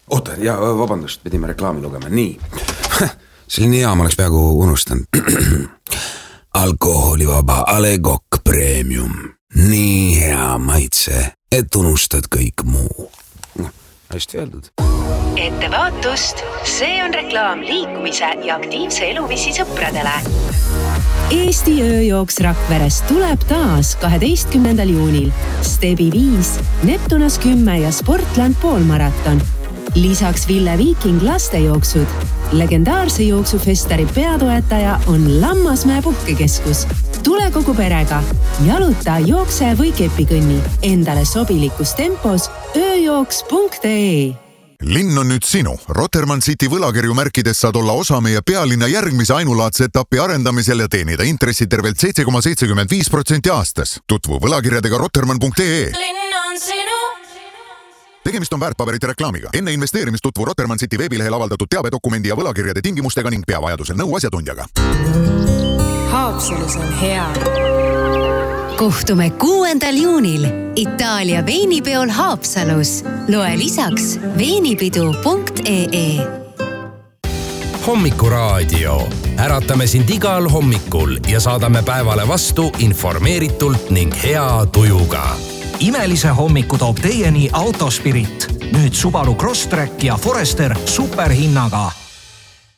Oota, ja vabandust, pidime reklaami lugema. Nii, selline hea, ma oleks peaaegu unustanud. Alkoholivaba A. Le Coq Premium. Nii hea maitse, et unustad kõik muu. Hästi öeldud. Ettevaatust, see on reklaam liikumise ja aktiivse eluviisi sõpradele. Eesti ööjooks Rakverest tuleb taas 12. juunil. Stebi 5, Neptunas 10 ja Sportland poolmaraton. Lisaks Ville Viiking lastejooksud. Legendaarse jooksufestari peatoetaja on Lammasmäe puhkekeskus. Tule kogu perega. Jaluta, jookse või kepikõnni. Endale sobilikus tempos ööjooks.ee. Linn on nüüd sinu. Rotermann City võlakirju märkides saad olla osa meie pealinna järgmise ainulaadse etapi arendamisel ja teenida intressi tervelt 7,75% aastas. Tutvu võlakirjadega rotermann.ee. Linn on sinu. Tegemist on väärtpaberite reklaamiga. Enne investeerimist tutvu Rotermann City veebilehel avaldatud teabedokumendi ja võlakirjade tingimustega ning pea vajadusel nõu asjatundjaga. Haapsalus on hea. Kohtume 6. juunil Itaalia veinipeol Haapsalus. Loe lisaks veinipidu.ee. Hommikuraadio. Äratame sind igal hommikul ja saadame päevale vastu informeeritult ning hea tujuga. Imelise hommiku toob teieni Autospirit. Nüüd Subaru Crosstrek ja Forester superhinnaga